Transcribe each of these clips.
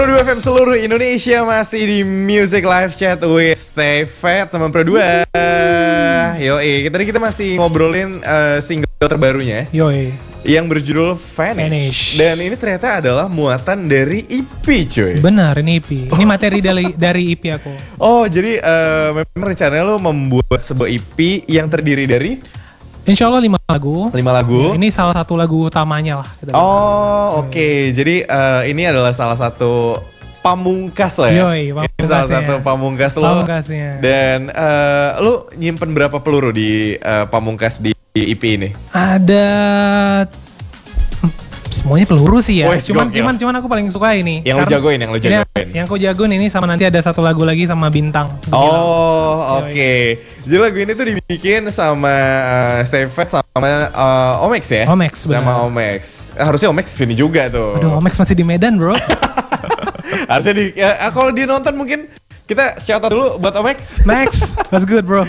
Pro 2 FM seluruh Indonesia masih di Music Live Chat with Stay Fat, teman Pro 2. Yoi, tadi kita masih ngobrolin single terbarunya yang berjudul Vanish. Dan ini ternyata adalah muatan dari EP, cuy. Benar, ini EP. Ini materi dari EP aku. Oh, jadi memang rencananya lo membuat sebuah EP yang terdiri dari Insya Allah 5 lagu. 5 lagu. Ini salah satu lagu utamanya lah. Oke. Jadi ini adalah salah satu pamungkas lah ya. Pamungkas. Ini salah satu pamungkas lo. Pamungkasnya. Dan lo nyimpen berapa peluru di pamungkas di EP ini? Ada semuanya peluru sih ya. Cuman aku paling suka ini. Yang lo jagoin. Yang aku jagoin ini sama nanti ada satu lagu lagi sama Bintang. Oke. Jadi lagu ini tuh dibikin sama Stay Fat sama Omex ya? Omex, benar. Sama Omex. Harusnya Omex sini juga tuh. Aduh, Omex masih di Medan, bro. Harusnya kalau dia nonton mungkin kita shout out dulu buat Omex. Max, that's good, bro.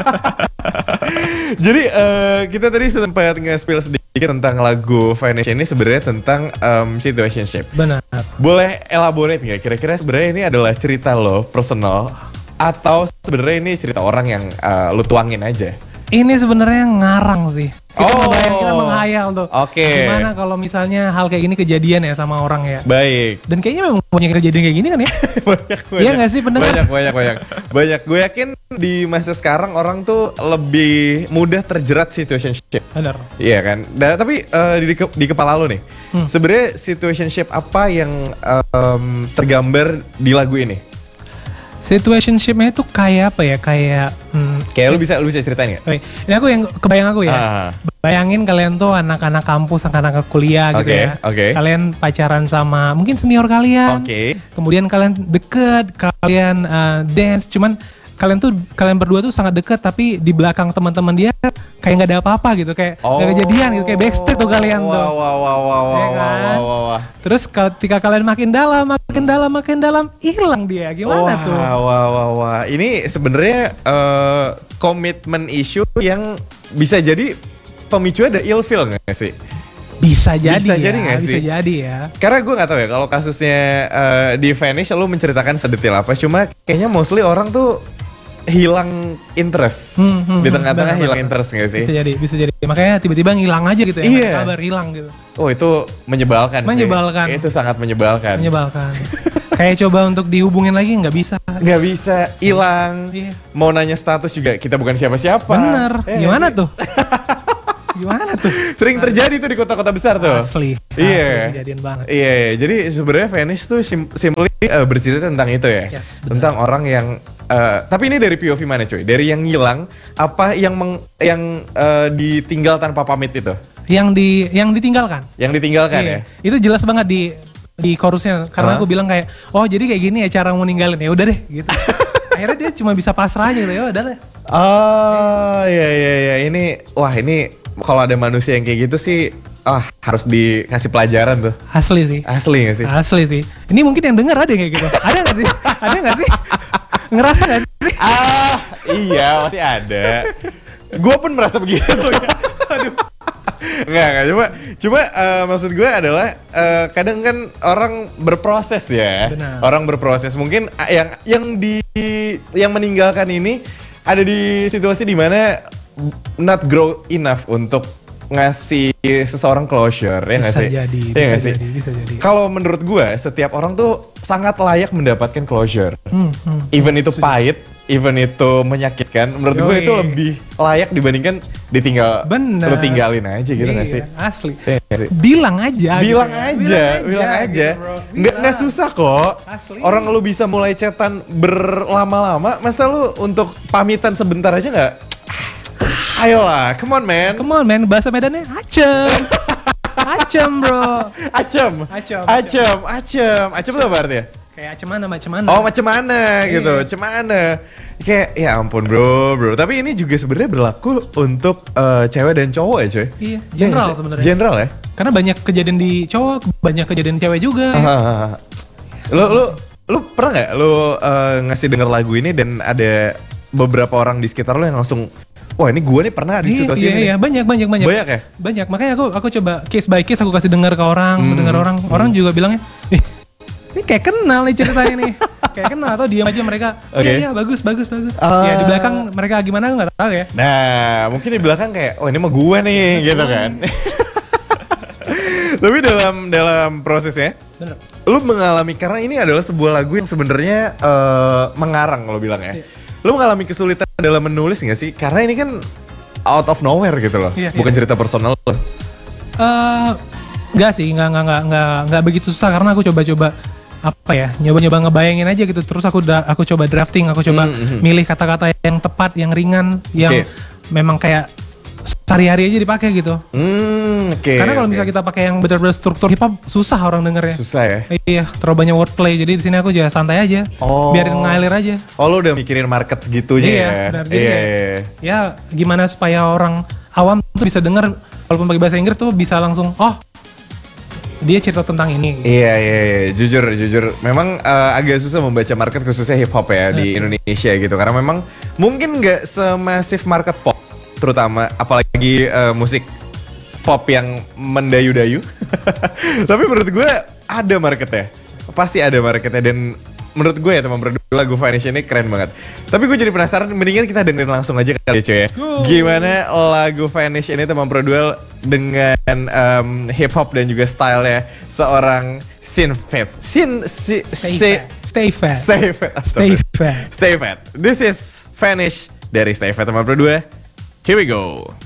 Jadi kita tadi sempat nge-spill sedikit tentang lagu Vanish ini sebenarnya tentang situationship. Benar. Boleh elaborate nggak? Kira-kira sebenarnya ini adalah cerita lo personal atau sebenarnya ini cerita orang yang lo tuangin aja? Ini sebenarnya ngarang sih. Kita menghayal tuh. Oke. Gimana kalau misalnya hal kayak gini kejadian ya sama orang ya? Baik. Dan kayaknya memang banyak kejadian kayak gini kan ya? banyak. Iya nggak sih pendengar? Banyak. Gue yakin di masa sekarang orang tuh lebih mudah terjerat situationship. Benar. Iya kan. Tapi di kepala lo nih, sebenarnya situationship apa yang tergambar di lagu ini? Situationship-nya itu kayak apa ya? Kayak lu bisa ceritain nggak? Oke. Ini aku yang kebayang aku ya. Bayangin kalian tuh anak-anak kampus, anak-anak kuliah gitu ya. Kalian pacaran sama mungkin senior kalian. Kemudian kalian deket, kalian dance. Cuman kalian berdua tuh sangat deket, tapi di belakang teman-teman dia kayak nggak ada apa-apa gitu, kayak nggak kejadian gitu, kayak backstage tuh kalian tuh. Terus ketika kalian makin dalam, hilang dia. Gimana tuh? Ini sebenarnya komitmen issue yang bisa jadi pemicu ada ilfeel nggak sih? Bisa jadi ya. Karena gue nggak tahu ya kalau kasusnya di Vanish lu menceritakan sedetail apa. Cuma kayaknya mostly orang tuh hilang interest di tengah-tengah hilang interest nggak sih? Bisa jadi. Makanya tiba-tiba ngilang aja gitu ya. Iya. Kabar hilang gitu. Oh itu menyebalkan. Sih. Itu sangat menyebalkan. Kayak coba untuk dihubungin lagi nggak bisa. Nggak bisa, hilang. Iya. Mau nanya status juga kita bukan siapa-siapa. Bener. Gimana tuh? Sering terjadi tuh di kota-kota besar tuh. Asli kejadian banget. Iya. Jadi sebenarnya Vanish tuh simply bercerita tentang itu ya. Yes, tentang orang yang tapi ini dari POV mana cuy? Dari yang ngilang apa yang ditinggal tanpa pamit itu? Yang ditinggalkan. Yang ditinggalkan ya. Itu jelas banget di chorusnya karena aku bilang kayak jadi kayak gini ya cara mau ninggalin. Ya udah deh gitu. Akhirnya dia cuma bisa pasrah aja gitu, ya udah deh. Iya. Ini kalau ada manusia yang kayak gitu sih harus dikasih pelajaran tuh. Asli sih. Asli sih. Ini mungkin yang denger ada yang kayak gitu. Ada nggak sih? Ngerasa nggak sih? Iya masih ada. Gue pun merasa begitu. Aduh. Enggak. Cuma maksud gue adalah kadang kan orang berproses ya. Benar. Orang berproses. Mungkin yang meninggalkan ini ada di situasi dimana not grow enough untuk ngasih seseorang closure, ya nggak sih? Bisa jadi. Kalau menurut gue, setiap orang tuh sangat layak mendapatkan closure. Even itu pahit, even itu menyakitkan, menurut gue itu lebih layak dibandingkan lu tinggalin aja gitu nggak sih? Asli. Bilang aja. Nggak susah kok. Asli. Orang lu bisa mulai chatan berlama-lama, masa lu untuk pamitan sebentar aja nggak? Ayolah, come on man, bahasa Medannya acem bro. Acem itu apa artinya? Kayak macam mana? Oh macam mana gitu, cemana. Kayak ya ampun bro. Tapi ini juga sebenarnya berlaku untuk cewek dan cowok ya coy. Iya, general sebenarnya. General ya? Karena banyak kejadian di cowok, banyak kejadian cewek juga. Lu pernah nggak lu ngasih denger lagu ini dan ada beberapa orang di sekitar lu yang langsung wah ini gue nih pernah di situasi ini. Iya, banyak ya? Banyak, makanya aku coba case by case aku kasih dengar ke orang, orang juga bilangnya, ini kayak kenal nih ceritanya nih. Kayak kenal atau diam aja mereka. Iya bagus. Ya di belakang mereka gimana nggak tahu ya. Nah mungkin di belakang kayak ini mah gue nih gitu kan. Tapi dalam prosesnya, bener. Lu mengalami, karena ini adalah sebuah lagu yang sebenarnya mengarang lo bilang ya. Lu mengalami kesulitan dalam menulis nggak sih? Karena ini kan out of nowhere gitu loh, bukan cerita personal lo. Enggak sih, enggak begitu susah karena aku coba-coba apa ya, nyoba ngebayangin aja gitu. Terus aku coba drafting, aku coba milih kata-kata yang tepat, yang ringan, yang memang kayak sehari-hari aja dipakai gitu. Karena kalau misalnya kita pakai yang benar-benar struktur hip hop susah orang dengernya. Susah ya? Iya, terlalu banyak wordplay. Jadi di sini aku juga santai aja. Biarin ngalir aja. Oh, lu udah mikirin market segitunya ya? Benar. Ya, gimana supaya orang awam tuh bisa denger walaupun pakai bahasa Inggris tuh bisa langsung dia cerita tentang ini. Iya. Jujur. Memang agak susah membaca market khususnya hip hop ya di Indonesia gitu. Karena memang mungkin nggak semasif market pop, terutama apalagi musik pop yang mendayu-dayu. Tapi menurut gue ada marketnya. Pasti ada marketnya. Dan menurut gue ya teman berdua, lagu Vanish ini keren banget. Tapi gue jadi penasaran, mendingan kita dengerin langsung aja kali ya cuy ya. Gimana lagu Vanish ini teman berdua dengan hip hop dan juga style-nya seorang Stay Fat. This is Vanish dari Stay Fat teman berdua. Here we go.